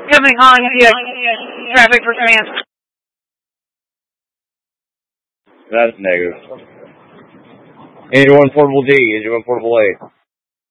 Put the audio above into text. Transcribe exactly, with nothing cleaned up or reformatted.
Coming on, yes. Traffic for command. That's negative. Engine one portable D, engine one portable A.